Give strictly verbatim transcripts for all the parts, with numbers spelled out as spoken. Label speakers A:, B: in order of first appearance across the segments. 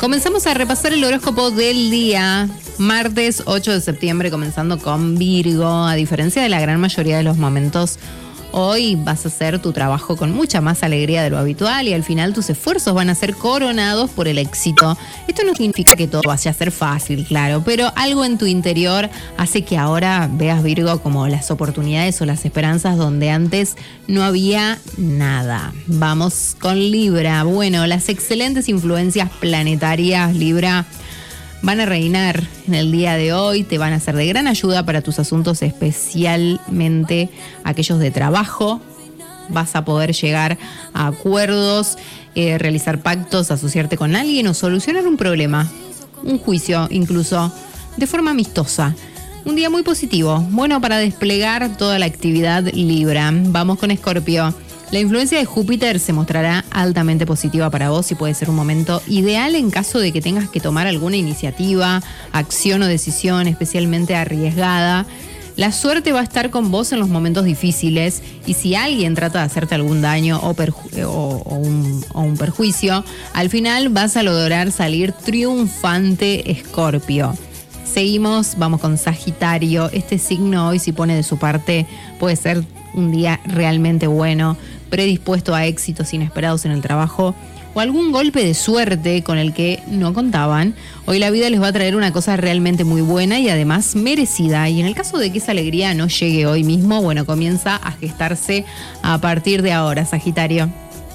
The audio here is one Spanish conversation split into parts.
A: Comenzamos a repasar el horóscopo del día, martes ocho de septiembre, comenzando con Virgo. A diferencia de la gran mayoría de los momentos, hoy vas a hacer tu trabajo con mucha más alegría de lo habitual y al final tus esfuerzos van a ser coronados por el éxito. Esto no significa que todo vaya a ser fácil, claro, pero algo en tu interior hace que ahora veas, Virgo, como las oportunidades o las esperanzas donde antes no había nada. Vamos con Libra. Bueno, las excelentes influencias planetarias, Libra, van a reinar en el día de hoy, te van a ser de gran ayuda para tus asuntos, especialmente aquellos de trabajo. Vas a poder llegar a acuerdos, eh, realizar pactos, asociarte con alguien o solucionar un problema, un juicio incluso, de forma amistosa. Un día muy positivo, bueno para desplegar toda la actividad Libra. Vamos con Escorpio. La influencia de Júpiter se mostrará altamente positiva para vos y puede ser un momento ideal en caso de que tengas que tomar alguna iniciativa, acción o decisión especialmente arriesgada. La suerte va a estar con vos en los momentos difíciles y si alguien trata de hacerte algún daño o, perju- o, o, un, o un perjuicio, al final vas a lograr salir triunfante, Escorpio. Seguimos, vamos con Sagitario. Este signo hoy, si pone de su parte, puede ser un día realmente bueno, predispuesto a éxitos inesperados en el trabajo o algún golpe de suerte con el que no contaban. Hoy la vida les va a traer una cosa realmente muy buena y además merecida. Y en el caso de que esa alegría no llegue hoy mismo, bueno, comienza a gestarse a partir de ahora, Sagitario.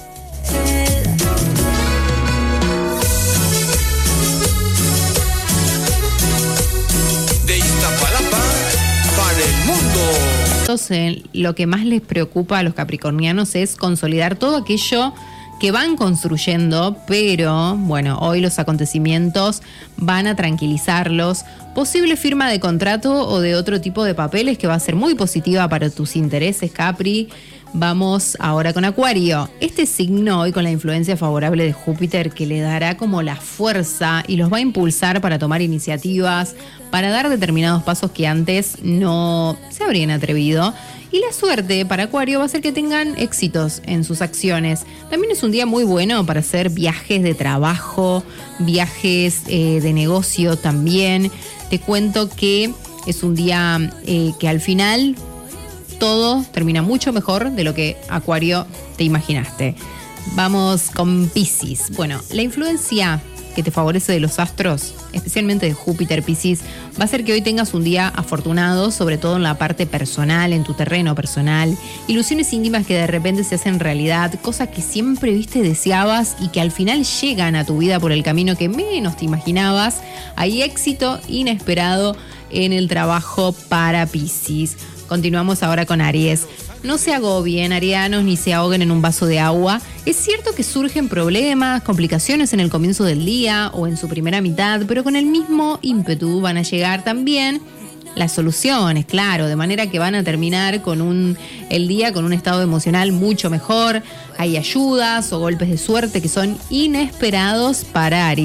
B: De Iztapalapa para el mundo.
A: Lo que más les preocupa a los capricornianos es consolidar todo aquello que van construyendo, pero bueno, hoy los acontecimientos van a tranquilizarlos. Posible firma de contrato o de otro tipo de papeles que va a ser muy positiva para tus intereses, Capri. Vamos ahora con Acuario. Este signo hoy con la influencia favorable de Júpiter que le dará como la fuerza y los va a impulsar para tomar iniciativas, para dar determinados pasos que antes no se habrían atrevido. Y la suerte para Acuario va a ser que tengan éxitos en sus acciones. También es un día muy bueno para hacer viajes de trabajo, viajes eh, de negocio también. Te cuento que es un día eh, que al final todo termina mucho mejor de lo que, Acuario, te imaginaste. Vamos con Piscis. Bueno, la influencia que te favorece de los astros, especialmente de Júpiter, Piscis, va a hacer que hoy tengas un día afortunado, sobre todo en la parte personal, en tu terreno personal. Ilusiones íntimas que de repente se hacen realidad, cosas que siempre viste deseabas y que al final llegan a tu vida por el camino que menos te imaginabas. Hay éxito inesperado en el trabajo para Piscis. Continuamos ahora con Aries. No se agobien, arianos, ni se ahoguen en un vaso de agua. Es cierto que surgen problemas, complicaciones en el comienzo del día o en su primera mitad, pero con el mismo ímpetu van a llegar también las soluciones, claro, de manera que van a terminar con un, el día con un estado emocional mucho mejor. Hay ayudas o golpes de suerte que son inesperados para Aries.